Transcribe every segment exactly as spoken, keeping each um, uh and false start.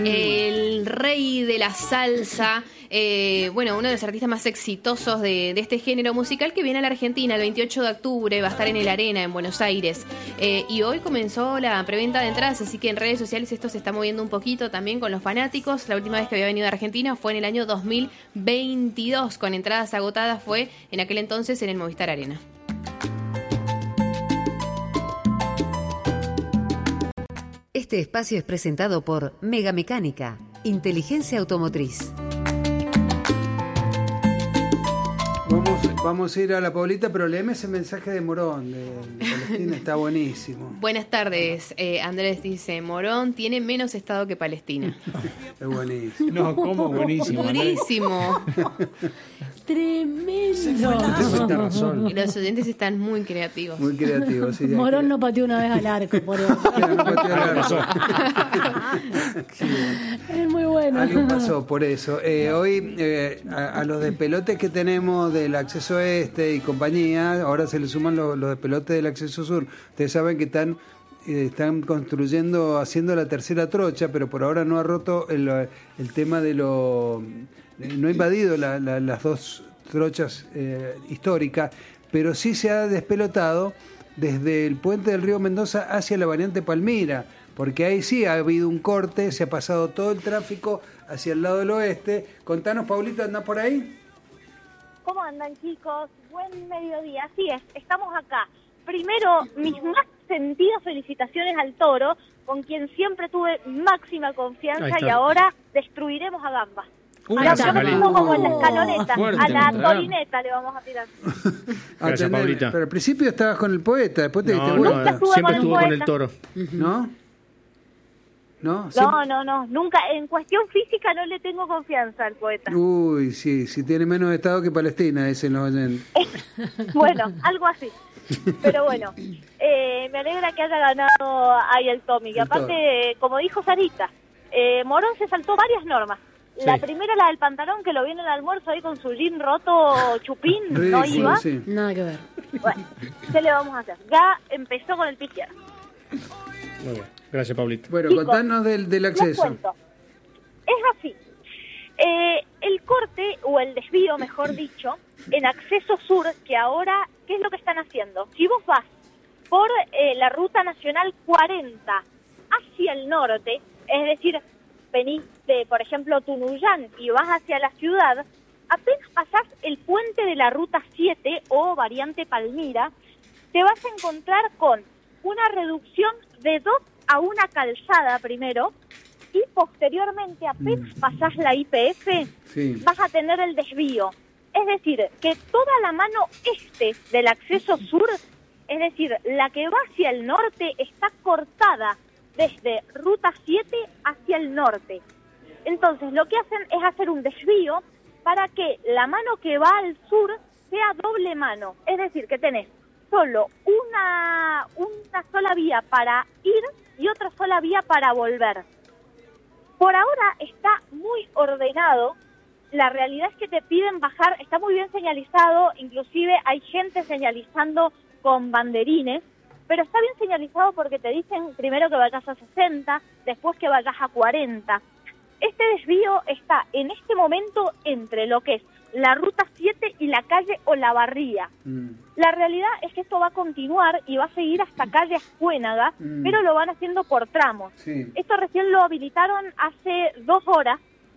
El rey de la salsa, eh, bueno, uno de los artistas más exitosos de, de este género musical, que viene a la Argentina el veintiocho de octubre, va a estar en el Arena, en Buenos Aires. Eh, y hoy comenzó la preventa de entradas, así que en redes sociales esto se está moviendo un poquito también con los fanáticos. La última vez que había venido a Argentina fue en el año dos mil veintidós, con entradas agotadas, fue en aquel entonces en el Movistar Arena. Este espacio es presentado por Mega Mecánica, Inteligencia Automotriz. Vamos, vamos a ir a la Paulita, pero léeme ese mensaje de Morón, de, de Palestina, está buenísimo. Buenas tardes, eh, Andrés dice, Morón tiene menos estado que Palestina. Es buenísimo. No, ¿cómo buenísimo? Durísimo. Tremendo. Razón. Y los oyentes están muy creativos. Muy creativo, sí. Morón no pateó una vez al arco, por eso. Claro, no pateó el arco. Sí, Es muy bueno. algo pasó por eso. Eh, hoy eh, a, a los despelotes que tenemos del acceso este y compañía, ahora se le suman los, los despelotes del acceso sur. Ustedes saben que están eh, están construyendo, haciendo la tercera trocha, pero por ahora no ha roto el, el tema de lo... No ha invadido la, la, las dos trochas eh, históricas, pero sí se ha despelotado desde el puente del río Mendoza hacia la variante Palmira, porque ahí sí ha habido un corte, se ha pasado todo el tráfico hacia el lado del oeste. Contanos, Paulita, ¿andás por ahí? ¿Cómo andan, chicos? Buen mediodía. Así es, estamos acá. Primero, mis más sentidas felicitaciones al Toro, con quien siempre tuve máxima confianza, y ahora destruiremos a Gamba. Uh, Ahora gracias, yo me Paulita. pongo como en la escaloneta, Fuerte, a la ¿verdad? torineta le vamos a tirar. Gracias, Atendé, Paulita. pero al principio estabas con el poeta, después te No, diste no, vuelta. Nunca estuve siempre con el estuvo con el poeta. Toro. ¿No? ¿No? No, no, no, nunca, en cuestión física no le tengo confianza al poeta. Uy, sí, sí tiene menos estado que Palestina, dicen los oyentes. Bueno, algo así. Pero bueno, eh, me alegra que haya ganado ahí el Tommy. Y El aparte, como dijo Sarita, eh, Morón se saltó varias normas. La Sí. primera, la del pantalón, que lo vi en el almuerzo ahí con su jean roto chupín, no Ridículo, iba. sí. Nada que ver. Bueno, ¿qué le vamos a hacer? Ya empezó con el pie izquierdo. Muy bien. Gracias, Paulita. Bueno, Chicos, contanos del, del Les acceso. cuento. Es así. Eh, el corte, o el desvío, mejor dicho, en acceso sur, que ahora, ¿qué es lo que están haciendo? Si vos vas por eh, la ruta nacional cuarenta hacia el norte, es decir, venís de, por ejemplo, Tunuyán y vas hacia la ciudad, apenas pasás el puente de la ruta siete o variante Palmira, te vas a encontrar con una reducción de dos a una calzada primero, y posteriormente apenas pasás la I P F, Sí. vas a tener el desvío. Es decir, que toda la mano este del acceso sur, es decir, la que va hacia el norte, está cortada desde ruta siete hacia el norte. Entonces, lo que hacen es hacer un desvío para que la mano que va al sur sea doble mano. Es decir, que tenés solo una, una sola vía para ir y otra sola vía para volver. Por ahora está muy ordenado. La realidad es que te piden bajar, está muy bien señalizado, inclusive hay gente señalizando con banderines, pero está bien señalizado porque te dicen primero que vayas a sesenta, después que vayas a cuarenta. Este desvío está en este momento entre lo que es la ruta siete y la calle Olavarría. Mm. La realidad es que esto va a continuar y va a seguir hasta calle Ascuénaga, Mm. pero lo van haciendo por tramos. Sí. Esto recién lo habilitaron hace dos horas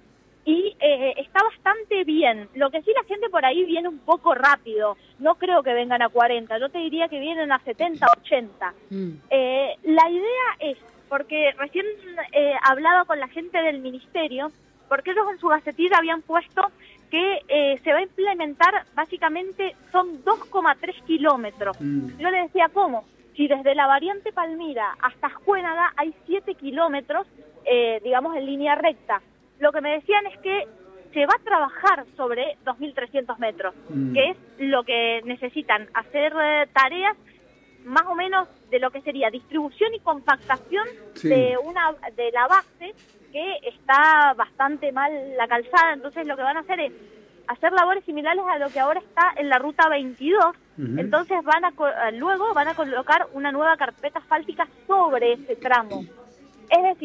y eh, está bastante bien. Lo que sí, la gente por ahí viene un poco rápido. No creo que vengan a cuarenta, yo te diría que vienen a setenta, ochenta. Mm. Eh, la idea es, porque recién eh, hablaba con la gente del ministerio, porque ellos en su gacetilla habían puesto que eh, se va a implementar, básicamente son dos coma tres kilómetros. Mm. Yo le decía, ¿cómo? Si desde la variante Palmira hasta Ascuénaga hay siete kilómetros, eh, digamos, en línea recta. Lo que me decían es que se va a trabajar sobre dos mil trescientos metros, Mm. que es lo que necesitan, hacer eh, tareas más o menos de lo que sería distribución y compactación Sí. de una de la base, que está bastante mal la calzada. Entonces lo que van a hacer es hacer labores similares a lo que ahora está en la ruta veintidós. Ujú. Entonces van a co- luego van a colocar una nueva carpeta asfáltica sobre ese tramo. Es decir,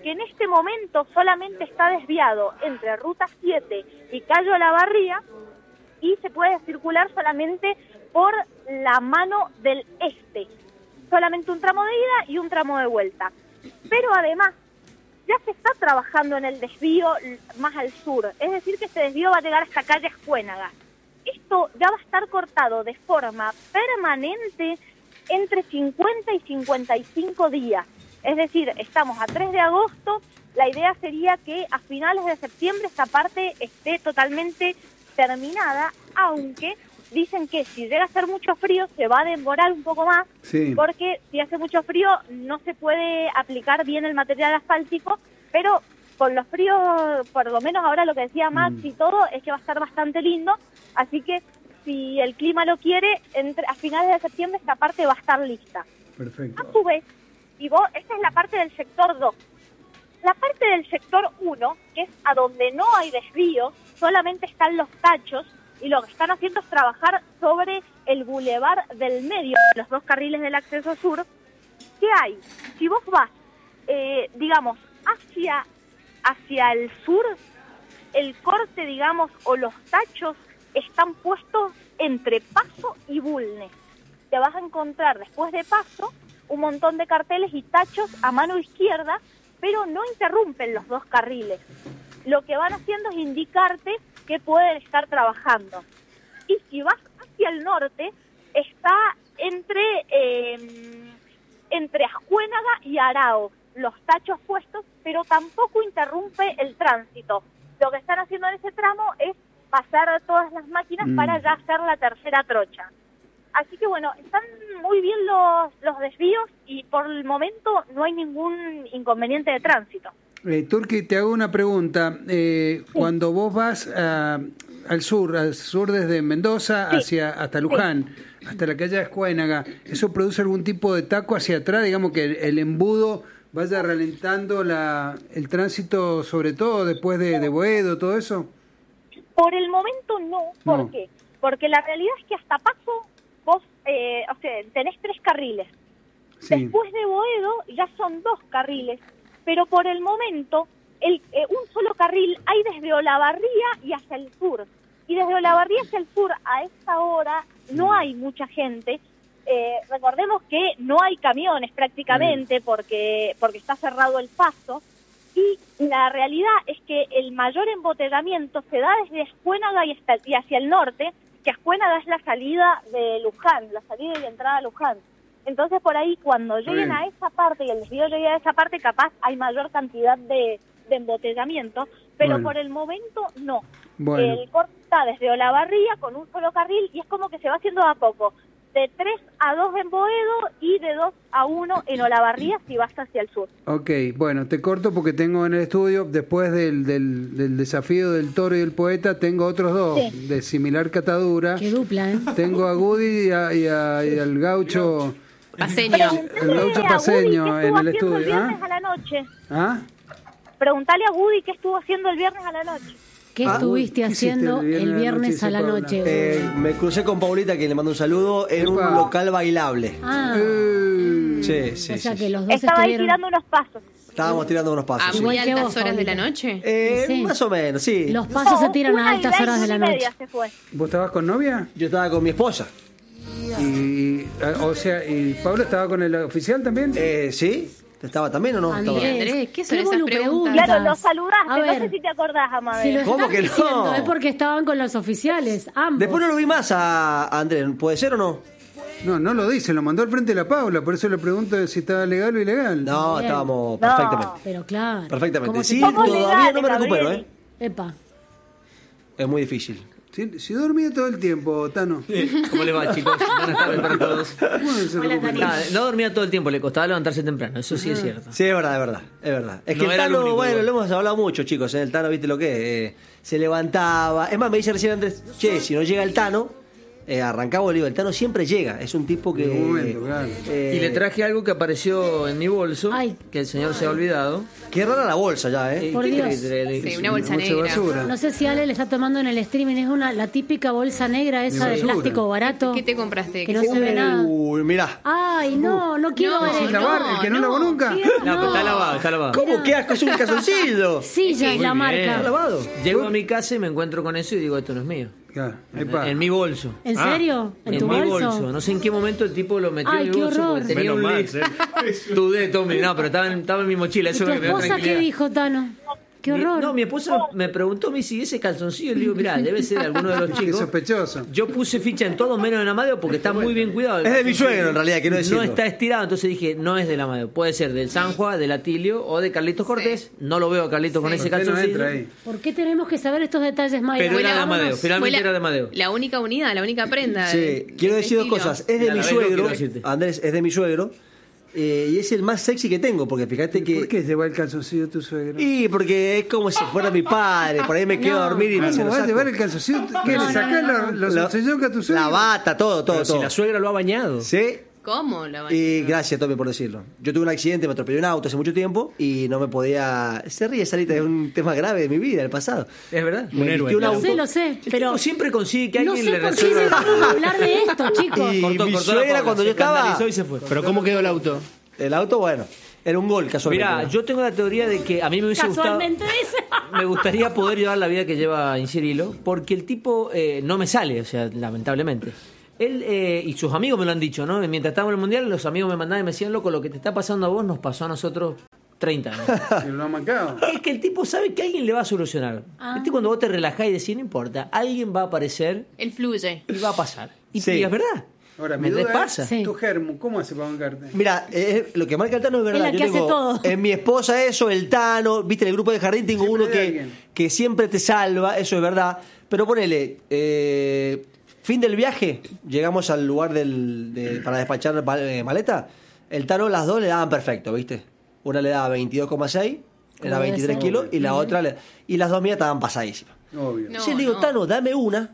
que en este momento solamente está desviado entre Ruta siete y Cayo Olavarría y se puede circular solamente por la mano del este. Solamente un tramo de ida y un tramo de vuelta. Pero además, ya se está trabajando en el desvío más al sur. Es decir, que este desvío va a llegar hasta calle Ascuénaga. Esto ya va a estar cortado de forma permanente entre cincuenta y cincuenta y cinco días. Es decir, estamos a tres de agosto, la idea sería que a finales de septiembre esta parte esté totalmente terminada, aunque dicen que si llega a hacer mucho frío se va a demorar un poco más, Sí. porque si hace mucho frío no se puede aplicar bien el material asfáltico, pero con los fríos, por lo menos ahora lo que decía Max Mm. y todo, es que va a estar bastante lindo, así que si el clima lo quiere, entre, a finales de septiembre esta parte va a estar lista. Perfecto. A su vez, y vos, esta es la parte del sector dos. La parte del sector uno, que es a donde no hay desvío, solamente están los tachos, y lo que están haciendo es trabajar sobre el bulevar del medio, los dos carriles del acceso sur. ¿Qué hay? Si vos vas, eh, digamos, hacia, hacia el sur, el corte, digamos, o los tachos están puestos entre Paso y Bulnes. Te vas a encontrar después de Paso un montón de carteles y tachos a mano izquierda, pero no interrumpen los dos carriles. Lo que van haciendo es indicarte que pueden estar trabajando. Y si vas hacia el norte, está entre eh, entre Ascuénaga y Arao, los tachos puestos, pero tampoco interrumpe el tránsito. Lo que están haciendo en ese tramo es pasar todas las máquinas Mm. para ya hacer la tercera trocha. Así que bueno, están muy bien los, los desvíos y por el momento no hay ningún inconveniente de tránsito. Eh, Turki, te hago una pregunta. Eh, Cuando vos vas a- al sur, al sur desde Mendoza Sí. hacia hasta Luján, hasta la calle Ascuénaga, ¿eso produce algún tipo de taco hacia atrás? Digamos que el, el embudo vaya ralentando la, el tránsito, sobre todo después de, de Boedo, todo eso. Por el momento no. ¿Por No. qué? Porque la realidad es que hasta Paso vos, eh, o sea, tenés tres carriles. Sí. Después de Boedo ya son dos carriles, pero por el momento el, eh, un solo carril hay desde Olavarría y hacia el sur. Y desde Olavarría hacia el sur a esta hora no hay mucha gente. Eh, recordemos que no hay camiones prácticamente porque, porque está cerrado el paso. Y la realidad es que el mayor embotellamiento se da desde Ascuénaga y, hasta, y hacia el norte, que Ascuénaga es la salida de Luján, la salida y entrada a Luján. Entonces por ahí cuando lleguen bien. a esa parte y el desvío llegue a esa parte, capaz hay mayor cantidad de, de embotellamiento, pero Bueno. por el momento no. Bueno. El corte está desde Olavarría con un solo carril y es como que se va haciendo a poco. De tres a dos en Boedo y de dos a uno en Olavarría si vas hacia el sur. Ok, bueno, te corto porque tengo en el estudio, después del, del, del desafío del toro y el poeta, tengo otros dos Sí. de similar catadura. Qué dupla, ¿eh? Tengo a Goody y, a- y a- y al gaucho, Paseño. el gaucho a paseño Woody qué en estuvo el haciendo estudio. el viernes ¿Ah? a la noche. ¿Ah? Preguntale a Woody qué estuvo haciendo el viernes a la noche. ¿Qué Ah, estuviste ¿qué hiciste haciendo el viernes el a la viernes noche, a la Paula? noche? Eh, me crucé con Paulita, que le mando un saludo, en Epa. un local bailable. Ah, Eh, Sí, sí, o sea sí. que los dos Estaba ahí estuvieron... tirando unos pasos. Estábamos tirando unos ¿A pasos. sí. muy Igual que altas vos, horas de la Paulita. noche? Eh, Sí. Más o menos, sí. Los pasos se tiran una a y altas veinte, horas de la una y media noche. se fue. ¿Vos estabas con novia? Yo estaba con mi esposa. Y, ah, o sea, ¿y Pablo estaba con el oficial también? Eh, ¿Sí? ¿Estaba también o no? Estaba. Andrés, Andrés, ¿qué son esas volu preguntas? Claro, lo saludaste, A no ver, sé si te acordás, Amadeo. si lo ¿Cómo estás que no? diciendo es porque estaban con los oficiales, ambos. Después no lo vi más a a Andrés, ¿puede ser o no? No, no lo dice, lo mandó al frente de la Paula, por eso le pregunto si estaba legal o ilegal. No, Bien. estábamos No. perfectamente. Pero claro. Perfectamente. ¿cómo Sí, se- Somos todavía legales, no me recupero, Gabriel. ¿eh? Epa. Es muy difícil. Si, si dormía todo el tiempo, Tano. ¿Cómo les va, chicos? Buenas tardes para todos. ¿Cómo no se recupera? Nada, no dormía todo el tiempo, le costaba levantarse temprano, eso sí es cierto. Sí, es verdad, es verdad, es verdad. Es que No el era lo Tano, único, bueno, igual. lo hemos hablado mucho, chicos, ¿eh? El Tano, ¿viste lo que es? Eh, se levantaba. Es más, me dice recién Andrés, che, si no llega el Tano, eh, arrancamos el libro. El Tano siempre llega, es un tipo que... En un momento, claro. eh, Y le traje algo que apareció en mi bolso, Ay. que el señor se ha olvidado. Qué rara la bolsa ya, ¿eh? Por ¿Qué Dios. querés traer? Sí, una bolsa Mucha negra. basura. No sé si Ale le está tomando en el streaming, es una la típica bolsa negra esa De de basura. plástico barato. ¿Qué te compraste? Que ¿Qué no se se ve nada. Uy, mirá. Ay, no, no quiero No, ver Sin esto. lavar, el que no, lavó nunca. Qué- No, pero está lavado, está lavado. ¿Cómo? ¿Qué asco? Es un calzoncillo. Silla es la Muy marca. bien. ¿Está lavado? Llego a mi casa y me encuentro con eso y digo, esto no es mío. Claro, ahí En, pa. en mi bolso. ¿En Ah, serio? ¿En, En, tu mi bolso? bolso. No sé en qué momento el tipo lo metió Ay, en mi qué bolso. horror. porque tenía Menos un mal, list. ¿eh? Dudé, Tommy. No, pero estaba en, estaba en mi mochila. ¿Y Eso tu me, me dio esposa qué tranquilidad. dijo, Tano? Qué Mi- horror. No, mi esposa me preguntó, me dice, ¿y ese calzoncillo? Le digo, mirá, debe ser de alguno de los Qué chicos. sospechoso. Yo puse ficha en todos menos en Amadeo porque está muy bien cuidado. Es de mi suegro, en realidad, quiero decirlo. No está estirado, entonces dije, no es del Amadeo. Puede ser del Sanjua, del Atilio o de Carlitos Cortés. No lo veo a Carlitos con ese ¿Por qué no calzoncillo. entra ahí? ¿Por qué tenemos que saber estos detalles, Mayra? Pero era de Vámonos. Amadeo, finalmente Fue la, era de Amadeo. la única unidad, la única prenda. Sí, de- quiero de decir dos estilo. cosas. Es de Y a la mi vez no suegro, quiero decirte. Andrés, es de mi suegro. eh, y es el más sexy que tengo, porque fíjate que... ¿Por qué lleva el calzoncillo tu suegro? Y porque es como si fuera mi padre. Por ahí me quedo a dormir y me se ¿Cómo lo vas a saco. llevar el calzoncillo? ¿Qué? No, ¿Le no, sacás no, los, no. los La- calzoncillos a tu suegro? La bata, todo, todo, Pero si todo. la suegra lo ha bañado. ¿Sí? ¿Cómo la Y gracias, Tommy, por decirlo. Yo tuve un accidente, me atropellé un auto hace mucho tiempo y no me podía... Se ríe, Sarita, es un tema grave de mi vida, del pasado. Es verdad. Me Un héroe. vistió un Lo auto sé, lo sé, El pero tipo siempre consigue que no alguien sé le por qué resuelva. vamos a hablar de esto, chicos. Y Cortó, mi cortó la suegra, pobre, cuando se yo estaba... escandalizó y se fue. Pero ¿cómo quedó el auto? El auto, bueno, era un gol casualmente. Mira, ¿no? yo tengo la teoría de que a mí me hubiese gustado... Casualmente dice. Me gustaría poder llevar la vida que lleva Incirilo, porque el tipo eh, no me sale, o sea, lamentablemente. Él eh, y sus amigos me lo han dicho, ¿no? Mientras estábamos en el Mundial, los amigos me mandaban y me decían, loco, lo que te está pasando a vos nos pasó a nosotros treinta años. ¿Y lo ha marcado? Es que el tipo sabe que alguien le va a solucionar. Ah. ¿Viste? Cuando vos te relajás y decís, no importa, alguien va a aparecer Él fluye. y va a pasar. Y, Sí. y es verdad. Ahora, mi me duda repasa. es, Sí. tu germo, ¿cómo hace para bancarte? Mira, eh, lo que marca el Tano es verdad. Es la Yo que hace tengo todo. En mi esposa eso, el Tano, viste, en el grupo de jardín tengo Siempre uno hay que, alguien. que siempre te salva, eso es verdad. Pero ponele, eh, fin del viaje, llegamos al lugar del, de- para despachar mal- eh, maleta, el Tano las dos le daban perfecto, viste. Una le daba veintidós coma seis, era Como debe veintitrés ser. kilos, y la otra, le- y las dos mías estaban pasadísimas. Obvio. No. Entonces le digo, no. Tano, dame una.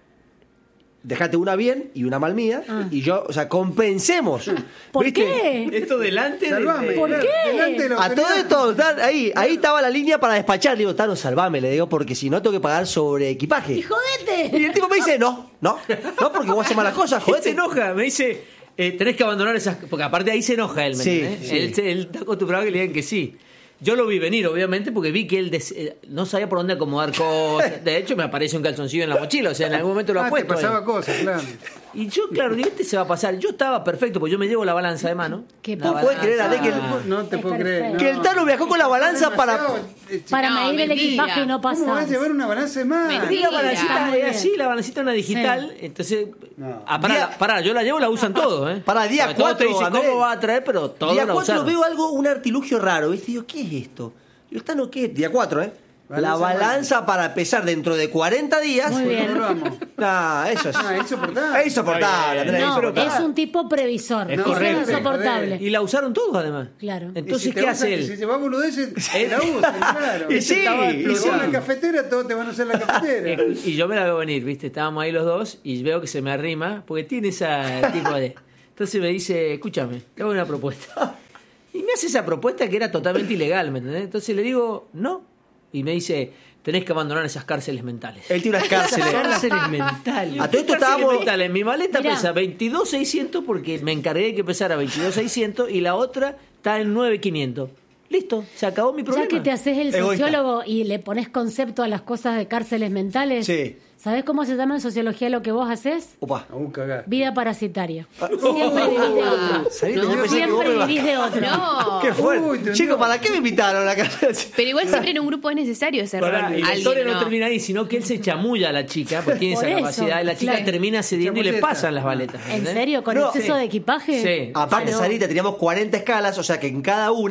Dejate una bien y una mal mía. Y yo, o sea, compensemos. ¿Por ¿viste? qué? Esto delante de- Salvame. de- ¿Por claro, qué? delante de la A todo autoridad. esto, tan- ahí, ahí estaba la línea para despachar. Le digo, Tano, salvame, le digo, porque si no tengo que pagar sobre equipaje. ¡Y jodete! Y el tipo me dice, no, no, no, porque vos haces malas cosas, Él se jodete. enoja, me dice, eh, tenés que abandonar esas... Porque aparte ahí se enoja él, ¿me Sí, entendés? sí. Él, se- él está acostumbrado a que le digan que sí. Yo lo vi venir, obviamente, porque vi que él des- eh, no sabía por dónde acomodar cosas. De hecho, me aparece un calzoncillo en la mochila, o sea, en algún momento lo ha Ah, te puesto. pasaba ahí. cosas, claro. Y yo, claro, digo, este se va a pasar. Yo estaba perfecto, porque yo me llevo la balanza de mano. ¿Qué La ¿Vos podés balanza- creer, Ale, que el- No te Es puedo creer. perfecto. Que el Tano viajó con la balanza para... Demasiado, eh, Para No, medir el mentira. equipaje y no ¿Cómo vas a pasar. llevar una balanza de más? Mentira. Y la Está balancita muy es bien. así, la balancita una digital. Entonces, No. ah, pará, Día- pará, yo la llevo, la usan todos, ¿eh? Pará, día Porque todos te cuatro, dicen Andrés. cómo va a traer, pero todos Día la cuatro usaron. veo algo, un artilugio raro, ¿viste? Y digo, ¿qué es esto? Y el Tano, ¿qué es? Día cuatro, ¿eh? La Balanza balanza para pesar dentro de cuarenta días. Muy bien. Vamos. Nah, eso es. Ah, insoportable. Es insoportable, Andrés. No, insoportable. es un tipo previsor. Es Eso correcto. es insoportable. Y la usaron todos, además. Claro. Entonces, Y si te ¿qué usan- hace él? Si llevas boludeces, te la usan, claro. Y sí, Estaba y explotando sí. la cafetera, todos te van a hacer la cafetera. Eh, Y yo me la veo venir, ¿viste? Estábamos ahí los dos y veo que se me arrima, porque tiene esa tipo de... Entonces me dice, escúchame, te hago una propuesta. Y me hace esa propuesta que era totalmente ilegal, ¿me entendés? Entonces le digo, no. Y me dice, tenés que abandonar esas cárceles mentales. Él tiene unas cárceles. Cárceles mentales. A todo esto Cárceles estábamos- mentales. Mi maleta Mirá. pesa veintidós mil seiscientos porque me encargué de que pesara veintidós mil seiscientos y la otra está en nueve mil quinientos. Listo, se acabó mi problema. Ya que te haces el Egoísta. sociólogo y le pones concepto a las cosas de cárceles mentales, Sí. ¿sabés cómo se llama en sociología lo que vos haces? Opa. A un cagar. Vida parasitaria. Siempre vivís de otro. Sarita, No, yo pensé que vos Siempre me vivís de otro. No. Qué fuerte. Uy, te Chicos, dio. ¿para qué me invitaron a la casa? Pero igual siempre en un grupo es necesario cerrar Pará, a y la alguien. historia no ¿no? termina ahí, sino que él se chamulla a la chica, porque tiene Por esa eso, capacidad, y la chica claro. termina cediendo y le Chamulleta. pasan las baletas. ¿En ¿entendés? serio? ¿Con No, exceso sí. de equipaje? Sí. Aparte, Ah, no. Sarita, teníamos cuarenta escalas, o sea que en cada una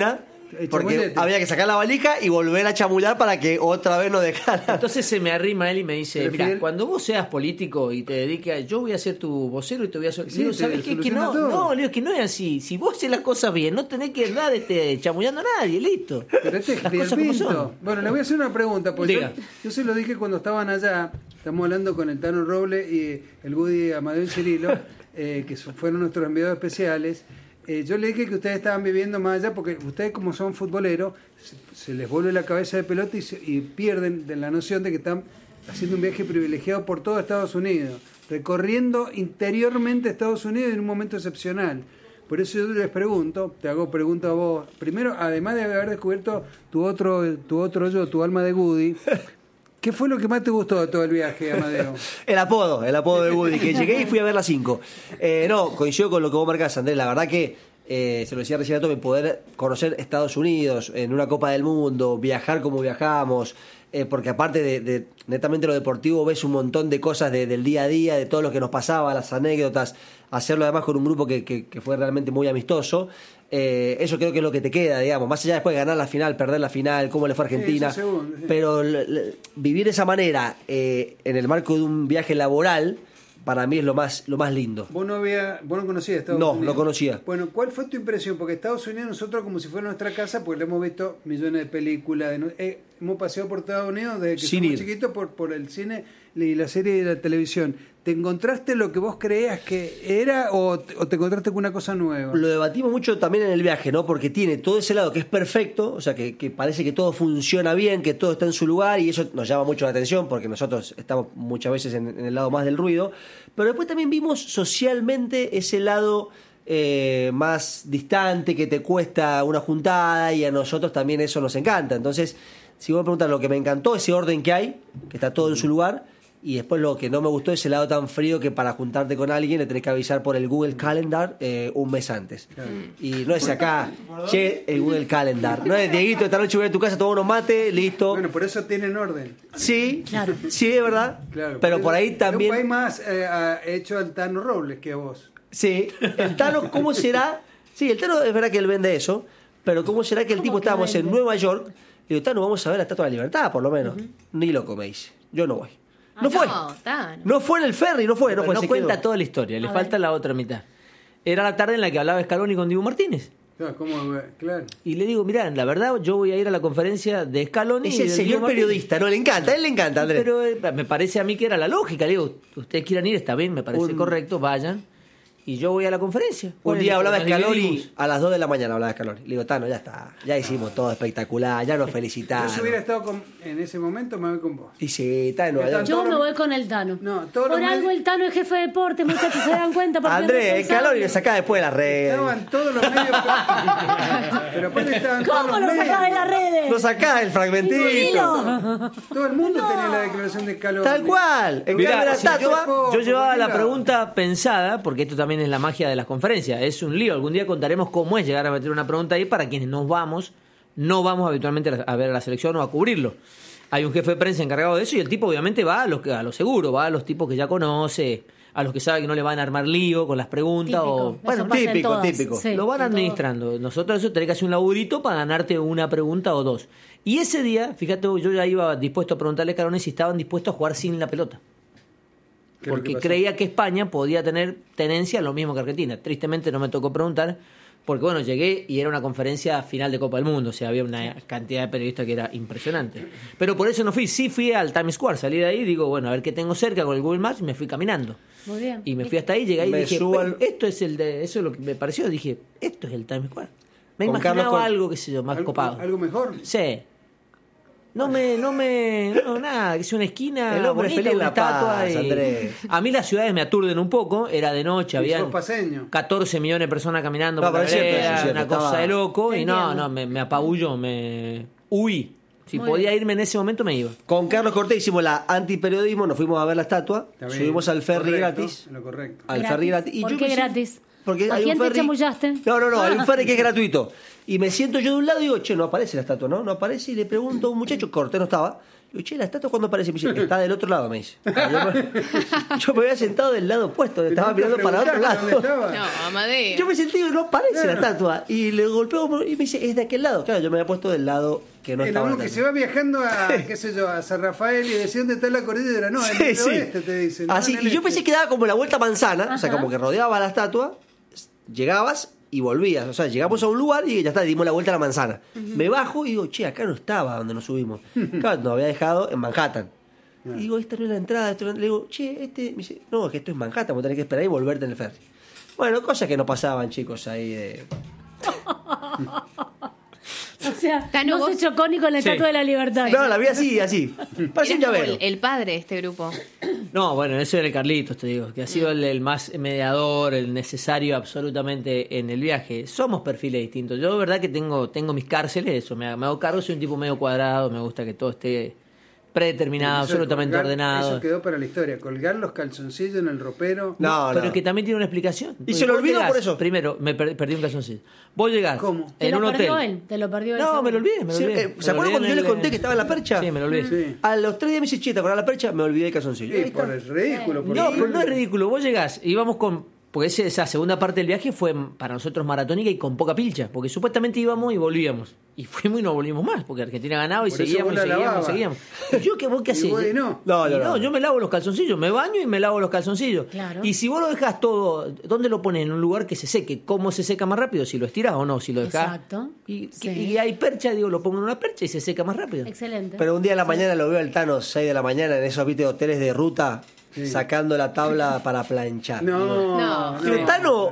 Porque chamullete. había que sacar la valija y volver a chamullar para que otra vez nos dejaran. Entonces se me arrima él y me dice, Pero mira, Fidel- cuando vos seas político y te dediques a... Yo voy a ser tu vocero y te voy a... hacer... Sí, digo, te ¿sabes qué? Que soluciona no, todo. no, le digo, es que no es así. Si vos haces las cosas bien, no tenés que andar este, chamullando a nadie, listo. Pero este es las Fidel cosas como Pinto. son. Bueno, le voy a hacer una pregunta, porque yo, Diga. yo se lo dije cuando estaban allá, estamos hablando con el Tano Roble y el Woody Amadeo y Cirilo, eh, que son- fueron nuestros enviados especiales. Eh, yo le dije que ustedes estaban viviendo más allá, porque ustedes como son futboleros, se, se les vuelve la cabeza de pelota y, se- y pierden de la noción de que están haciendo un viaje privilegiado por todo Estados Unidos, recorriendo interiormente Estados Unidos en un momento excepcional. Por eso yo les pregunto, te hago pregunta a vos. Primero, además de haber descubierto tu otro, tu otro yo, tu alma de Woody, ¿qué fue lo que más te gustó de todo el viaje, Amadeo? El apodo, el apodo de Woody, que llegué y fui a ver las cinco. Eh, no, coincido con lo que vos marcás, Andrés. La verdad que, eh, se lo decía recién a Tommy, poder conocer Estados Unidos en una Copa del Mundo, viajar como viajamos, eh, porque aparte de, de netamente lo deportivo, ves un montón de cosas de- del día a día, de todo lo que nos pasaba, las anécdotas, hacerlo además con un grupo que, que, que fue realmente muy amistoso. Eh, eso creo que es lo que te queda, digamos, más allá después de ganar la final, perder la final, cómo le fue a Argentina, Sí, eso seguro, sí. pero l- l- vivir de esa manera eh, en el marco de un viaje laboral para mí es lo más lo más lindo. ¿Vos no, había, vos no conocías Estados No, Unidos? no conocía. Bueno, ¿cuál fue tu impresión? Porque Estados Unidos nosotros como si fuera nuestra casa, pues le hemos visto millones de películas, de no- eh, hemos paseado por Estados Unidos desde que Sin somos ir. chiquitos por, por el cine y la serie y la televisión. ¿Te encontraste lo que vos creías que era o te, o te encontraste con una cosa nueva? Lo debatimos mucho también en el viaje, ¿no? Porque tiene todo ese lado que es perfecto, o sea, que, que parece que todo funciona bien, que todo está en su lugar, y eso nos llama mucho la atención porque nosotros estamos muchas veces en, en el lado más del ruido. Pero después también vimos socialmente ese lado eh, más distante, que te cuesta una juntada, y a nosotros también eso nos encanta. Entonces, si vos me preguntas lo que me encantó, ese orden que hay, que está todo en su lugar. Y después lo que no me gustó es el lado tan frío que para juntarte con alguien le tenés que avisar por el Google Calendar eh, un mes antes. Y no es acá, che, el Google Calendar. No es, Dieguito, esta noche voy a tu casa, tomo unos mates, listo. Bueno, por eso tienen orden. Sí, Claro. sí, es verdad. Claro, Pero por ahí Es un también... país más eh, ha hecho al Tano Robles que a vos. Sí, el Tano, ¿cómo será? Sí, el Tano es verdad que él vende eso, pero ¿cómo será que el tipo ¿Cómo que estábamos en vende? Nueva York? Le digo, Tano, vamos a ver la Estatua de la Libertad, por lo menos. Ni loco, me dice. Yo no voy. Ah, No fue. no, Tano. No fue en el ferry, no fue, no Pero fue. no se cuenta quedó. toda la historia, le A falta ver. la otra mitad. Era la tarde en la que hablaba Scaloni con Dibu Martínez. Claro, ¿cómo? Claro. Y le digo, mirá, la verdad yo voy a ir a la conferencia de Scaloni. Es y el del señor Dibu Martínez. periodista, no le encanta, a él le encanta, Andrés. Pero eh, me parece a mí que era la lógica. Le digo, ustedes quieran ir, está bien, me parece Un- correcto, vayan. Y yo voy a la conferencia. Un Bueno, día hablaba nos Scaloni, dividimos. a las dos de la mañana hablaba Scaloni. Le digo, Tano, ya está, ya hicimos todo espectacular, ya nos felicitaron. Yo si hubiera estado con- en ese momento, me voy con vos. Y sí, está en Nueva York. Están- Yo Todos me los- voy con el Tano. No, todos Por los algo medios- el Tano es jefe de deporte, muchachos, se dan cuenta. porque es Andrés, responsable. Scaloni le saca después de las redes. Estaban todos los medios. Pero aparte estaban todos ¿Cómo los lo medios. sacás de las redes? Lo sacás el fragmentito. Hilo. Todo el mundo tenía la declaración de Scaloni. Tal cual. En Mirá, cambio la si yo- estatua. Yo llevaba la Mira. pregunta pensada, porque esto también es la magia de las conferencias. Es un lío. Algún día contaremos cómo es llegar a meter una pregunta ahí para quienes nos vamos, no vamos habitualmente a ver a la selección o a cubrirlo. Hay un jefe de prensa encargado de eso y el tipo obviamente va a los que- a lo seguro, va a los tipos que ya conoce, a los que sabe que no le van a armar lío con las preguntas Típico. o Eso bueno, pasa en típico, todas. típico. Sí, lo van en todo. administrando. Nosotros eso tenés que hacer un laburito para ganarte una pregunta o dos. Y ese día, fíjate, yo ya iba dispuesto a preguntarle a Scaloni si estaban dispuestos a jugar sin la pelota. ¿Qué es lo que Porque pasó? creía que España podía tener tenencia lo mismo que Argentina. Tristemente no me tocó preguntar, porque bueno, llegué y era una conferencia final de Copa del Mundo, o sea, había una cantidad de periodistas que era impresionante. Pero por eso no fui, sí fui al Times Square, salí de ahí, digo, bueno, a ver qué tengo cerca con el Google Maps y me fui caminando. Muy bien. Y me fui hasta ahí, llegué ahí y Me dije, subo al- esto es el de, eso es lo que me pareció, dije, esto es el Times Square. Me Con imaginaba Carlos Cor- algo, qué sé yo, más ¿Algo, copado. algo mejor? Sí. No me, no me, no, nada, que es una esquina El hombre bonita, feliz en una La estatua. Paz, y- Andrés. A mí las ciudades me aturden un poco, era de noche, Y había sos paseño. catorce millones de personas caminando No, por la pero es cierto, vereda, es cierto, una cosa estaba- de loco, y no, Entiendo. no, me, me apabulló, me huí. Si Muy podía bien. irme en ese momento me iba. Con Carlos Cortés hicimos la antiperiodismo, nos fuimos a ver la estatua, Está bien. subimos al ferry Correcto, gratis. Lo correcto. Al Gratis. ferry gratis. Y ¿Por yo qué me- gratis? porque ¿A hay quién un te ferry. chamullaste? No, no, no, hay un ferry que es gratuito. Y me siento yo de un lado y digo, che, no aparece la estatua, ¿no? No aparece. Y le pregunto a un muchacho, Cortés no estaba. Digo, che, ¿la estatua cuándo aparece? Me dice, está del otro lado, me dice. Yo me, yo me había sentado del lado opuesto, estaba mirando para otro ¿Dónde lado. estaba? No, Amadeo. Yo me sentí, digo, no aparece la estatua. Y le golpeo y me dice, es de aquel lado. Claro, yo me había puesto del lado que no Es lo estaba. mismo que se va viajando a, qué sé yo, a San Rafael y decía dónde está la cordillera. No, en Sí, el sí. oeste te dicen. no, Así, en el y yo este. pensé que daba como la vuelta manzana, o sea, Ajá. como que rodeaba la estatua, llegabas y volvías. O sea, llegamos a un lugar y ya está, dimos la vuelta a la manzana. Me bajo y digo, che, acá no estaba donde nos subimos. Claro, nos había dejado en Manhattan. Y digo, esta no es la entrada. Esto no es... Le digo, che, este. Me dice, no, es que esto es Manhattan, vos tenés que esperar y volverte en el ferry. Bueno, cosas que no pasaban, chicos, ahí de. O sea, Tano, no vos- se chocó ni con la Sí. Estatua de la Libertad. No, la vi así, así. Parecía un Eras como llavero. el, el padre de este grupo. No, bueno, eso era el Carlitos, te digo, que ha sido el, el más mediador, el necesario absolutamente en el viaje. Somos perfiles distintos. Yo, de verdad, que tengo tengo mis cárceles, eso, me, me hago cargo, soy un tipo medio cuadrado, me gusta que todo esté predeterminado, Eso de absolutamente colgar- ordenado. Eso quedó para la historia. Colgar los calzoncillos en el ropero. No, Pero no. que también tiene una explicación. Y se lo Vos olvidó llegás- por eso. Primero, me per- perdí un calzoncillo. Vos llegás ¿Cómo? Te en lo un perdió hotel. él, te lo perdió él. No, me lo olvidé, me lo Sí, olvidé. eh, Me ¿se lo acuerdan olvidé cuando yo en les el- conté que estaba en la percha? Sí, me lo olvidé. Sí. A los tres días me dice, che, ¿te acordás de la percha? Me olvidé el calzoncillo. Sí, Ahí está. por el ridículo. por No, el- pero no es ridículo. Vos llegás, íbamos con. Porque ese- esa segunda parte del viaje fue para nosotros maratónica y con poca pilcha. Porque supuestamente íbamos y volvíamos. Y fuimos y no volvimos más. Porque Argentina ganaba y Por eso seguíamos y vos la seguíamos y lavabas. seguíamos. ¿Y yo qué, vos qué Y hacés? vos y no. No, Y no, no. yo me lavo los calzoncillos. Me baño y me lavo los calzoncillos. Claro. Y si vos lo dejás todo, ¿dónde lo pones? En un lugar que se seque. ¿Cómo se seca más rápido? Si lo estirás o no, si lo dejás. Exacto. Y, Sí. y hay percha, digo, lo pongo en una percha y se seca más rápido. Excelente. Pero un día a la mañana lo veo al Tano, seis de la mañana, en esos ¿viste, hoteles de ruta, sacando la tabla para planchar. No, No. no. Digo, Tano,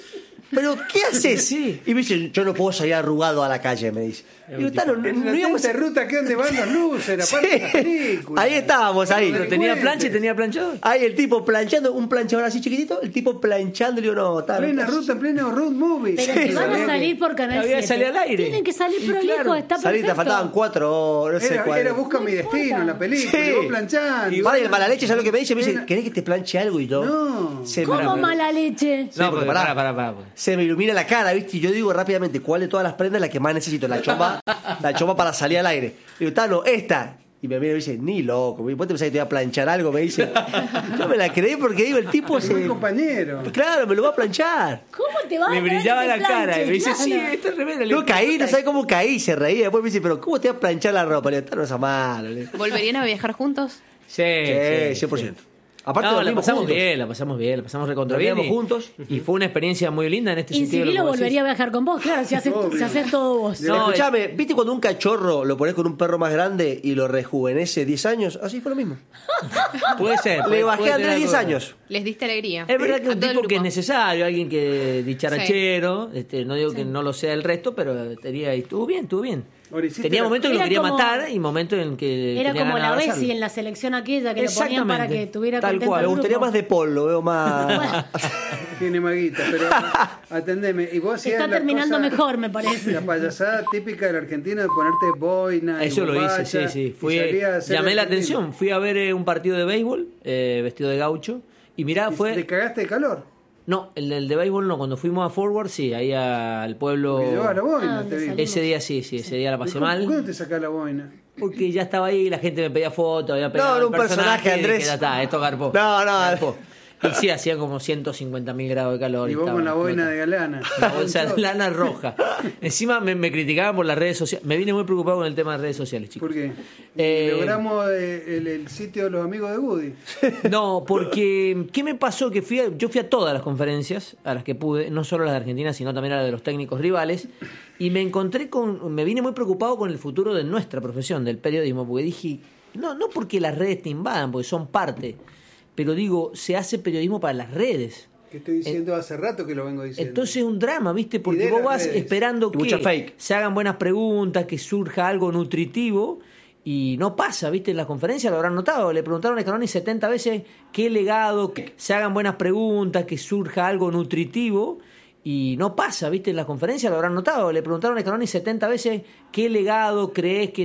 ¿pero qué haces? Sí. Y me dice, yo no puedo salir arrugado a la calle, me dice. Digo, Tano, no, En no la íbamos tenta de ruta que donde van los luces, Sí. aparte de la película. Ahí estábamos, ahí. Pero tenía plancha y tenía planchador. Ahí el tipo planchando, un planchador así chiquitito, el tipo planchando, y le digo, no, Tano. Plena ¿qué ruta, en pleno road movie. Pero Sí, si van sabía a que- salir por Canal Había siete. salido al aire. Tienen que salir Y prolijo, claro, está Salí, te perfecto. faltaban cuatro, no sé Era, cuál. era Busca mi destino en la película. Sí. Y vos planchando. Y el mala leche, ¿sabes lo que me dice? Me dice, Era- ¿querés que te planche algo? Y yo, No. se me, ¿Cómo mala leche? Sí, No, porque porque pará. pará, pará, pará. se me ilumina la cara, ¿viste? Y yo digo rápidamente, ¿cuál de todas las prendas es la que más necesito? La chompa, la chompa para salir al aire. Digo, Tano, esta. Y me mira y me dice, ni loco, ¿vos te pensás que te iba a planchar algo? Me dice, yo me la creí porque digo, el tipo Es buen se... compañero. Claro, me lo va a planchar. ¿Cómo te va a Le dar brillaba que la te cara. planche? Y me dice, Claro. sí, esto es remera. No caí, no sabes cómo caí, se reía. Después me dice, pero ¿cómo te va a planchar la ropa? Le digo, Tano, esa mano. Le digo, ¿Volverían a viajar juntos? Sí, Sí, cien por ciento. Aparte no, la dormimos pasamos juntos. bien, la pasamos bien, la pasamos recontra bien. Dormíamos Y, juntos. y fue una experiencia muy linda en este Y sentido. Cirilo lo que vos volvería a decís. viajar con vos, claro, si haces, Obvio. si haces todo vos. No, Escuchame, ¿viste cuando un cachorro lo pones con un perro más grande y lo rejuvenece diez años? Así fue lo mismo. Puede ser. puede- Le bajé puede a tener Andrés diez algo. años. Les diste alegría. Es verdad que A un todo el tipo que es grupo. necesario, alguien que dicharachero, este, no digo que no lo sea el resto, pero tenía, y estuvo bien, estuvo bien. Ahora, hiciste Tenía la- momentos que lo Era quería como- matar y momentos en que Era tenía como ganas la de Bessi abrazarlo. en la selección aquella que lo ponían para Exactamente. que tuviera Tal contento cual. al Me gustaría grupo. más de Paul, lo veo más... Tiene maguita, pero atendeme. Y vos hacías Está la terminando cosa- mejor, me parece. La payasada típica de la Argentina de ponerte boina. y Eso lo hice, bombacha, sí, sí. y Fui, salía a hacer llamé la argentino. atención. Fui a ver eh, un partido de béisbol eh, vestido de gaucho. Y mirá, Y fue. Te cagaste de calor. No, el, el de béisbol no. Cuando fuimos a Forward, sí, ahí al pueblo. Porque llevabas la boina, Ah, te ¿dónde vi. salió? Ese día sí, sí, ese día la pasé ¿Cómo- mal. ¿Cuándo te sacás la boina? Porque ya estaba ahí, la gente me pedía fotos, había pegado No, era el un personaje, Andrés. que ya está, esto garpó. No, no. Garpó. Y sí, hacía como ciento cincuenta mil grados de calor. Y vos estaba con la boina explota. de galana. La bolsa de lana roja. Encima me, me criticaban por las redes sociales. Me vine muy preocupado con el tema de redes sociales, chicos. ¿Por qué? Eh, Logramos eh, el, el sitio de los amigos de Woody. No, porque ¿qué me pasó? Que fui a- yo fui a todas las conferencias a las que pude, no solo las de Argentina, sino también a las de los técnicos rivales, y me encontré con, me vine muy preocupado con el futuro de nuestra profesión, del periodismo, porque dije, no, no porque las redes te invadan, porque son parte, pero digo, se hace periodismo para las redes. Que estoy diciendo hace rato que lo vengo diciendo. Entonces es un drama, ¿viste? Y Porque de vos las vas redes. esperando Y mucha que fake. se hagan buenas preguntas, que surja algo nutritivo, y no pasa, ¿viste? En las conferencias lo habrán notado. Le preguntaron a Scaloni setenta veces qué legado, que se hagan buenas preguntas, que surja algo nutritivo, y no pasa, ¿viste? En las conferencias lo habrán notado. Le preguntaron a Scaloni setenta veces qué legado crees que